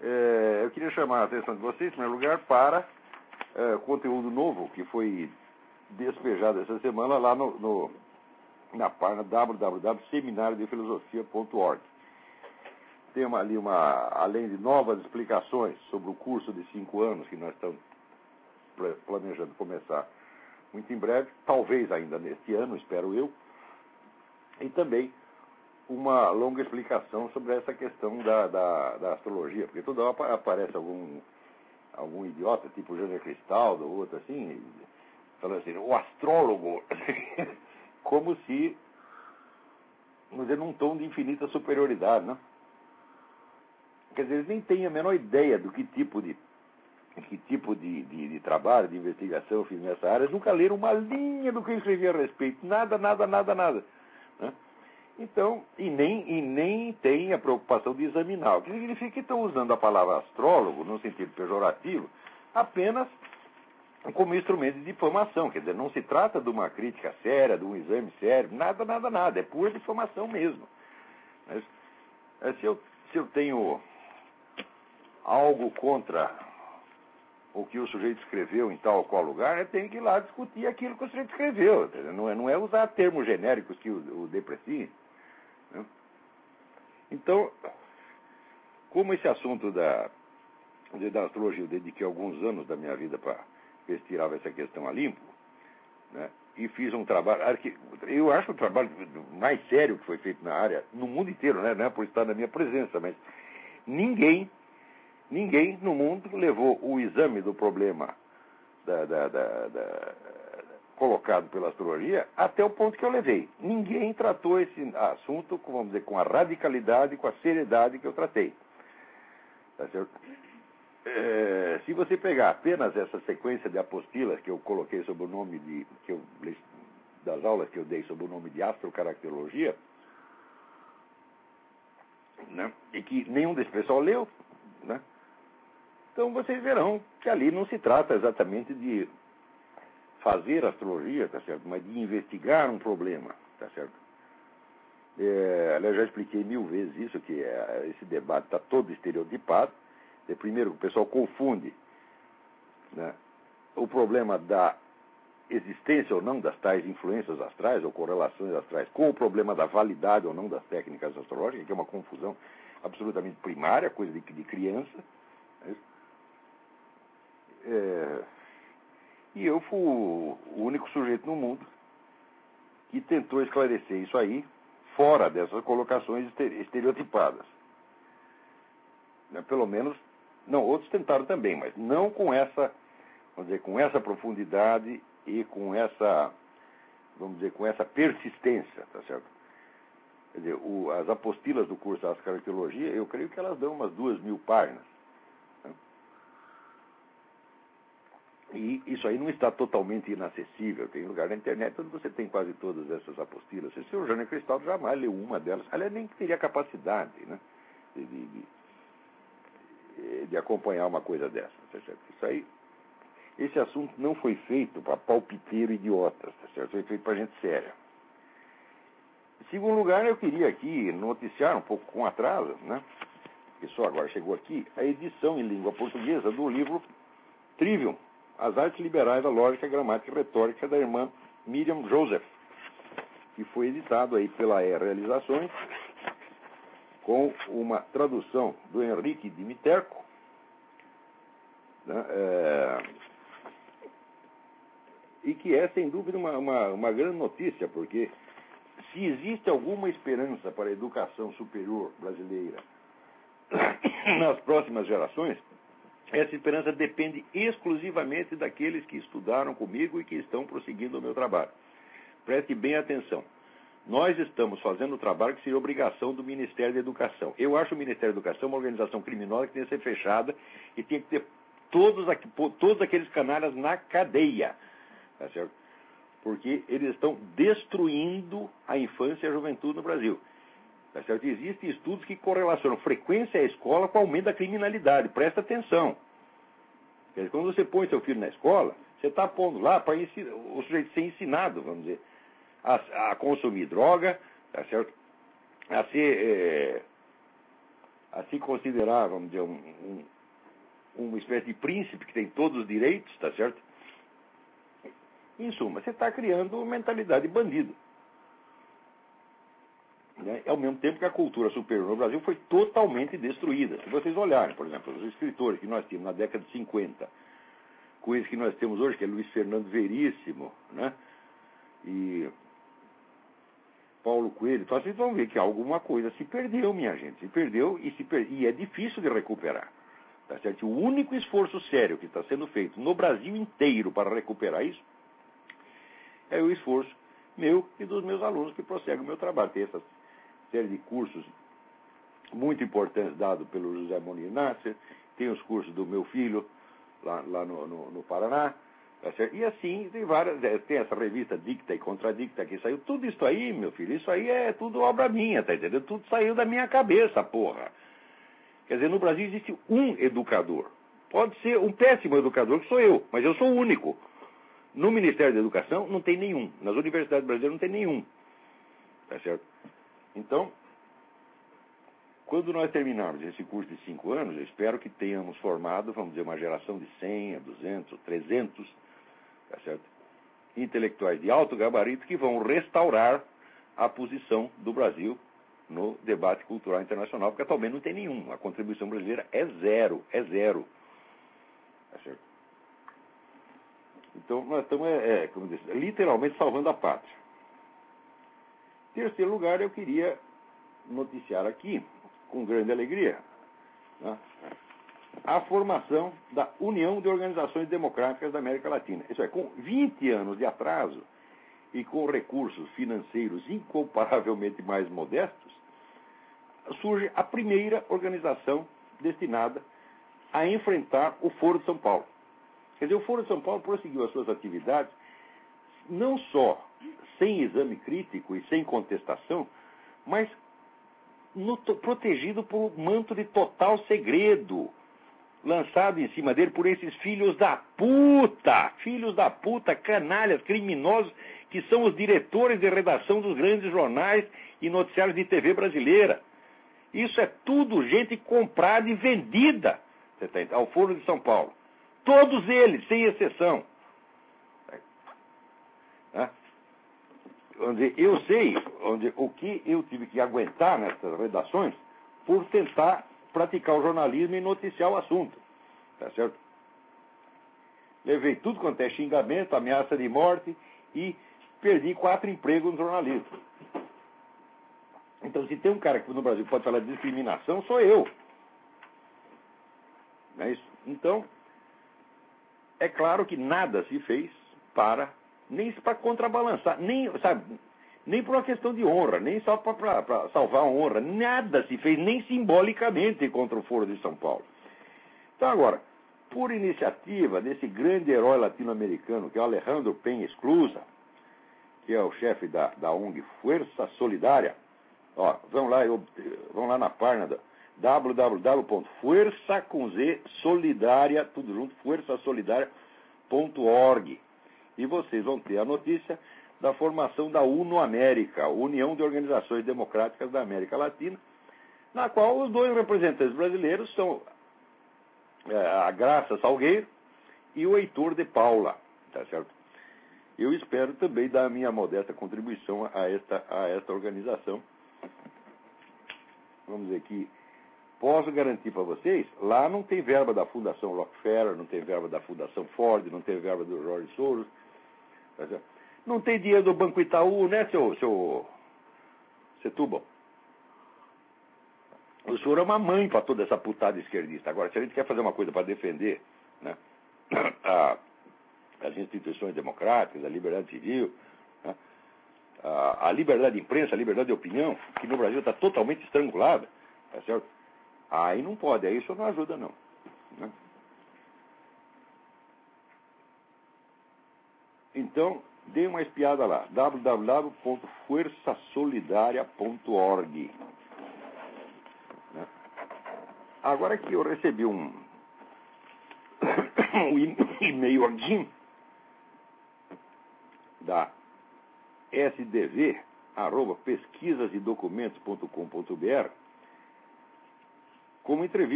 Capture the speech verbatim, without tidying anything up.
É, eu queria chamar a atenção de vocês, em primeiro lugar, para é, conteúdo novo que foi despejado essa semana lá no, no, na página w w w ponto seminário de filosofia ponto org. Tem uma, ali uma, além de novas explicações sobre o curso de cinco anos que nós estamos planejando começar muito em breve, talvez ainda neste ano, espero eu, e também uma longa explicação sobre essa questão da, da, da astrologia, porque toda hora aparece algum, algum idiota, tipo Jânio Cristaldo ou outro assim, falando assim, o astrólogo, como se, vamos dizer, num tom de infinita superioridade, né? Quer dizer, eles nem têm a menor ideia do que tipo de que tipo de, de, de trabalho, de investigação eu fiz nessa área. Eles nunca leram uma linha do que eu escrevi a respeito. Nada, nada, nada, nada. Né? Então, e nem, e nem tem a preocupação de examinar. O que significa que estão usando a palavra astrólogo, no sentido pejorativo, apenas como instrumento de difamação. Quer dizer, não se trata de uma crítica séria, de um exame sério, nada, nada, nada. É pura difamação mesmo. Mas, se eu, se eu tenho algo contra o que o sujeito escreveu em tal ou qual lugar, eu tenho que ir lá discutir aquilo que o sujeito escreveu. Não é, não é usar termos genéricos que o, o depreciem. Né? Então, como esse assunto da, da astrologia, eu dediquei alguns anos da minha vida para ver se tirava essa questão a limpo, né? E fiz um trabalho, eu acho o trabalho mais sério que foi feito na área, no mundo inteiro, né? Não é por estar na minha presença, mas ninguém Ninguém no mundo levou o exame do problema da, da, da, da, colocado pela astrologia até o ponto que eu levei. Ninguém tratou esse assunto, vamos dizer, com a radicalidade, com a seriedade que eu tratei. Tá certo? É, se você pegar apenas essa sequência de apostilas que eu coloquei sob o nome de, que eu, das aulas que eu dei sob o nome de astrocaracterologia, né, e que nenhum desse pessoal leu, né? Então vocês verão que ali não se trata exatamente de fazer astrologia, tá certo? Mas de investigar um problema, tá certo? É, aliás, já expliquei mil vezes isso, que é, esse debate está todo estereotipado. É, primeiro, o pessoal confunde, né, o problema da existência ou não das tais influências astrais ou correlações astrais com o problema da validade ou não das técnicas astrológicas, que é uma confusão absolutamente primária, coisa de, de criança. Né? É, e eu fui o único sujeito no mundo que tentou esclarecer isso aí fora dessas colocações estereotipadas. Pelo menos, não, outros tentaram também, mas não com essa, vamos dizer, com essa profundidade e com essa, vamos dizer, com essa persistência, tá certo? Quer dizer, o, as apostilas do curso de Astrocaracterologia, eu creio que elas dão umas duas mil páginas. E isso aí não está totalmente inacessível. Tem lugar na internet onde você tem quase todas essas apostilas. O senhor Jânio Cristaldo jamais leu uma delas. Aliás, nem teria capacidade, né, de, de, de acompanhar uma coisa dessa. Tá certo? Isso aí, esse assunto não foi feito para palpiteiro idiotas. Tá certo? Foi feito para gente séria. Em segundo lugar, eu queria aqui noticiar um pouco com atraso, né, que só agora chegou aqui, a edição em língua portuguesa do livro Trivium, As Artes Liberais da Lógica, Gramática e Retórica, da irmã Miriam Joseph, que foi editado aí pela E Realizações, com uma tradução do Henrique Dimiterco, né, é, e que é, sem dúvida, uma, uma, uma grande notícia, porque se existe alguma esperança para a educação superior brasileira nas próximas gerações, essa esperança depende exclusivamente daqueles que estudaram comigo e que estão prosseguindo o meu trabalho. Preste bem atenção. Nós estamos fazendo o trabalho que seria obrigação do Ministério da Educação. Eu acho o Ministério da Educação uma organização criminosa que tem que ser fechada e tem que ter todos, aqui, todos aqueles canalhas na cadeia. Tá certo? Porque eles estão destruindo a infância e a juventude no Brasil. Tá certo? Existem estudos que correlacionam frequência à escola com o aumento da criminalidade. Presta atenção. Quer dizer, quando você põe seu filho na escola, você está pondo lá para o sujeito ser ensinado, vamos dizer, a, a consumir droga, tá certo? A ser, é, a se considerar, vamos dizer, um, um, uma espécie de príncipe que tem todos os direitos, tá certo? Em suma, você está criando uma mentalidade de bandido. Né? Ao mesmo tempo que a cultura superior no Brasil foi totalmente destruída. Se vocês olharem, por exemplo, os escritores que nós tínhamos na década de cinquenta, com esse que nós temos hoje, que é Luiz Fernando Veríssimo, né? E Paulo Coelho, então vocês vão ver que alguma coisa se perdeu, minha gente. Se perdeu e, se per... e é difícil de recuperar. Tá certo? O único esforço sério que está sendo feito no Brasil inteiro para recuperar isso é o esforço meu e dos meus alunos que prosseguem o meu trabalho. Tem essa série de cursos muito importantes dados pelo José Monir Nasser, tem os cursos do meu filho lá, lá no, no, no Paraná, tá certo? E assim tem várias, tem essa revista Dicta e Contradicta que saiu, tudo isso aí, meu filho, isso aí é tudo obra minha, tá entendendo? Tudo saiu da minha cabeça, porra. Quer dizer, no Brasil existe um educador, pode ser um péssimo educador que sou eu, mas eu sou o único. No Ministério da Educação não tem nenhum. Nas universidades brasileiras não tem nenhum. Tá certo? Então, quando nós terminarmos esse curso de cinco anos, eu espero que tenhamos formado, vamos dizer, uma geração de cem, duzentos, trezentos, tá certo? Intelectuais de alto gabarito que vão restaurar a posição do Brasil no debate cultural internacional, porque atualmente não tem nenhum. A contribuição brasileira é zero, é zero. Tá certo? Então, nós estamos, é, é, como disse, literalmente salvando a pátria. Em terceiro lugar, eu queria noticiar aqui, com grande alegria, né, a formação da União de Organizações Democráticas da América Latina. Isso é, com vinte anos de atraso e com recursos financeiros incomparavelmente mais modestos, surge a primeira organização destinada a enfrentar o Foro de São Paulo. Quer dizer, o Foro de São Paulo prosseguiu as suas atividades não só sem exame crítico e sem contestação, mas no, protegido por um manto de total segredo, lançado em cima dele por esses filhos da puta, filhos da puta, canalhas, criminosos, que são os diretores de redação dos grandes jornais e noticiários de T V brasileira. Isso é tudo gente comprada e vendida, você tá, ao Foro de São Paulo. Todos eles, sem exceção. Né? Onde eu sei onde, o que eu tive que aguentar nessas redações por tentar praticar o jornalismo e noticiar o assunto. Tá certo? Levei tudo quanto é xingamento, ameaça de morte e perdi quatro empregos no jornalismo. Então, se tem um cara que no Brasil pode falar de discriminação, sou eu. Não é isso? Então, é claro que nada se fez para, nem para contrabalançar, nem, sabe, nem por uma questão de honra, nem só para salvar a honra, nada se fez, nem simbolicamente contra o Foro de São Paulo. Então agora, por iniciativa desse grande herói latino-americano, que é o Alejandro Penha Esclusa, que é o chefe da, da O N G Fuerza Solidária, ó, vão lá, eu, vão lá na página da w w w ponto fuerza com z solidaria, tudo junto, fuerza solidaria ponto org, e vocês vão ter a notícia da formação da UNO América, União de Organizações Democráticas da América Latina, na qual os dois representantes brasileiros são é, a Graça Salgueiro e o Heitor de Paula, tá certo? Eu espero também dar a minha modesta contribuição a esta, a esta organização. Vamos dizer que posso garantir para vocês, lá não tem verba da Fundação Rockefeller, não tem verba da Fundação Ford, não tem verba do George Soros, tá certo? Não tem dinheiro do Banco Itaú, né, seu, seu Setúbal? O senhor é uma mãe para toda essa putada esquerdista. Agora, se a gente quer fazer uma coisa para defender, né, a, as instituições democráticas, a liberdade civil, né, a, a liberdade de imprensa, a liberdade de opinião, que no Brasil está totalmente estrangulada, tá certo? Aí não pode, aí isso não ajuda, não. Né? Então, dê uma espiada lá, w w w ponto fuerza solidaria ponto org. Né? Agora que eu recebi um, um e-mail aqui da S D V, arroba pesquisas e documentos ponto com ponto b r, como entrevista.